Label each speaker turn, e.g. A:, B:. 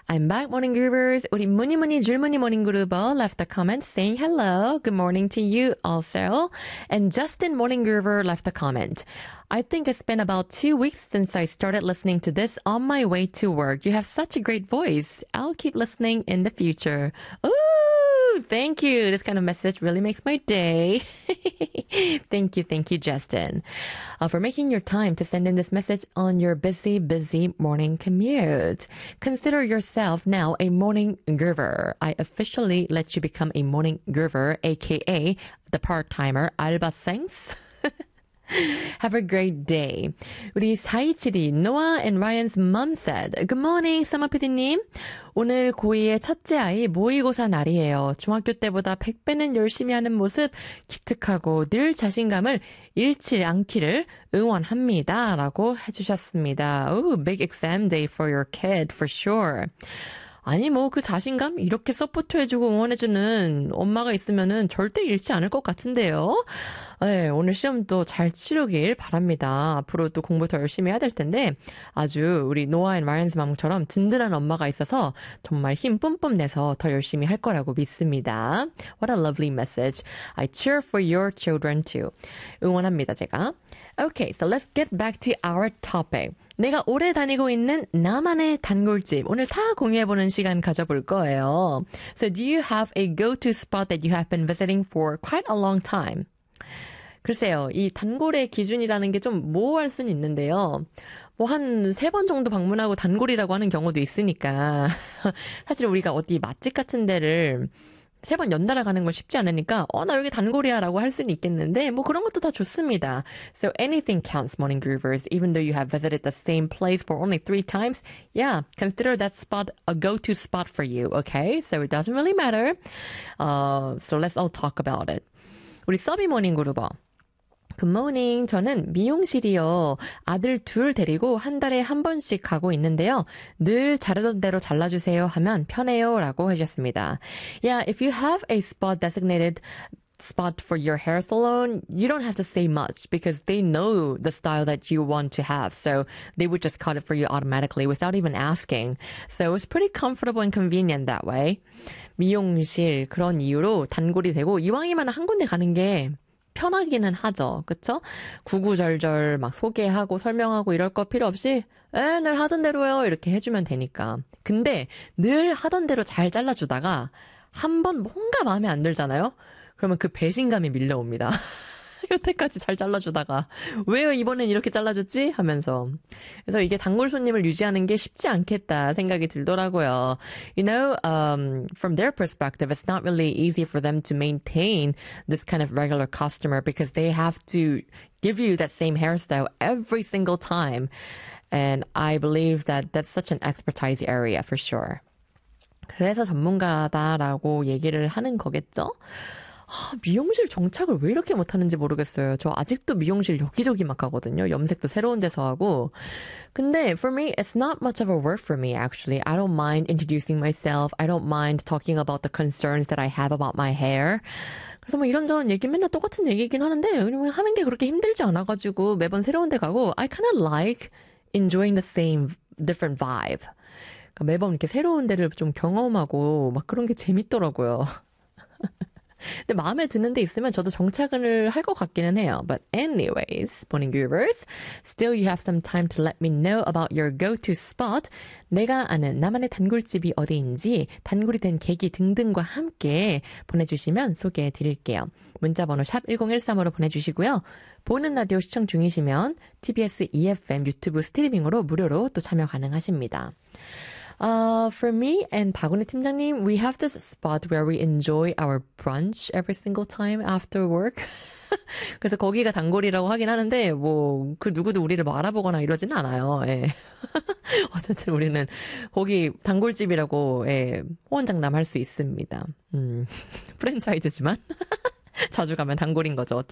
A: I'm back, morning groovers. 우리 무늬무늬 줄무늬 morning groover left a comment saying hello. Good morning to you also. And Justin Morning Groover left a comment. I think it's been about 2 weeks since I started listening to this on my way to work. You have such a great voice. I'll keep listening in the future. Ooh, thank you. This kind of message really makes my day. Thank you, Justin, for making your time to send in this message on your busy morning commute. Consider yourself now a morning groover. I officially let you become a morning groover, aka the part-timer 알바생스. Have a great day. 우리 4272 Noah and Ryan's mom said, Good morning, Summer PD님. 오늘 고2의 첫째 아이 모의고사 날이에요. 중학교 때보다 100배는 열심히 하는 모습 기특하고 늘 자신감을 잃지 않기를 응원합니다. 라고 해주셨습니다. Ooh, big exam day for your kid, for sure. 아니 그 자신감 이렇게 서포트해주고 응원해주는 엄마가 있으면은 절대 잃지 않을 것 같은데요. 네, 오늘 시험도 잘 치르길 바랍니다. 앞으로 또 공부 더 열심히 해야 될 텐데 아주 우리 노아 앤 라이언스 맘처럼 든든한 엄마가 있어서 정말 힘 뿜뿜 내서 더 열심히 할 거라고 믿습니다. What a lovely message. I cheer for your children too. 응원합니다, 제가. Okay, so let's get back to our topic. 내가 오래 다니고 있는 나만의 단골집. 오늘 다 공유해보는 시간 가져볼 거예요. So do you have a go-to spot that you have been visiting for quite a long time? 글쎄요, 이 단골의 기준이라는 게 좀 모호할 수는 있는데요. 한 3번 정도 방문하고 단골이라고 하는 경우도 있으니까. 사실 우리가 어디 맛집 같은 데를 3번 연달아 가는 건 쉽지 않으니까 나 여기 단골이야 라고 할 수는 있겠는데 그런 것도 다 좋습니다. So anything counts, morning groovers. Even though you have visited the same place for only 3 times, yeah, consider that spot a go-to spot for you, okay? So it doesn't really matter. So let's all talk about it. 우리 서비 모닝 그루버. 굿모닝. 저는 미용실이요. 아들 2 데리고 한 달에 한 번씩 가고 있는데요. 늘 자르던 대로 잘라주세요 하면 편해요 라고 해주셨습니다. Yeah, if you have a spot designated spot for your hair salon, you don't have to say much because they know the style that you want to have. So they would just cut it for you automatically without even asking. So it's pretty comfortable and convenient that way. 미용실 그런 이유로 단골이 되고 이왕이면 한 군데 가는 게 편하기는 하죠. 그쵸? 구구절절 막 소개하고 설명하고 이럴 거 필요 없이 늘 하던 대로요 이렇게 해주면 되니까. 근데 늘 하던 대로 잘 잘라주다가 한 번 뭔가 마음에 안 들잖아요? 그러면 그 배신감이 밀려옵니다. 여태까지 잘 잘라주다가 왜요 이번엔 이렇게 잘라줬지? 하면서. 그래서 이게 단골 손님을 유지하는 게 쉽지 않겠다 생각이 들더라고요. You know, from their perspective, it's not really easy for them to maintain this kind of regular customer because they have to give you that same hairstyle every single time. And I believe that that's such an expertise area for sure. 그래서 전문가다라고 얘기를 하는 거겠죠? 미용실 정착을 왜 이렇게 못하는지 모르겠어요. 저 아직도 미용실 여기저기 막 가거든요. 염색도 새로운 데서 하고. 근데 for me, it's not much of a work for me actually. I don't mind introducing myself. I don't mind talking about the concerns that I have about my hair. 그래서 이런저런 얘기 맨날 똑같은 얘기긴 하는데 그냥 하는 게 그렇게 힘들지 않아가지고 매번 새로운 데 가고 I kind of like enjoying the same different vibe. 그러니까 매번 이렇게 새로운 데를 좀 경험하고 막 그런 게 재밌더라고요. 근데 마음에 드는 데 있으면 저도 정착을 할 것 같기는 해요. But anyways, morning groovers, still you have some time to let me know about your go-to spot. 내가 아는 나만의 단골집이 어디인지 단골이 된 계기 등등과 함께 보내주시면 소개해 드릴게요. 문자번호 샵 1013으로 보내주시고요. 보는 라디오 시청 중이시면 TBS EFM 유튜브 스트리밍으로 무료로 또 참여 가능하십니다. For me and 박은혜 팀장님, we have this spot where we enjoy our brunch every single time after work. 그래서 거기가 단골이라고 하긴 하는데 그 누구도 우리를 알아보거나 이러지는 않아요. 예. 어쨌든 우리는 거기 단골집이라고 호언장담할 수 있습니다. 프랜차이즈지만 자주 가면 단골인 거죠.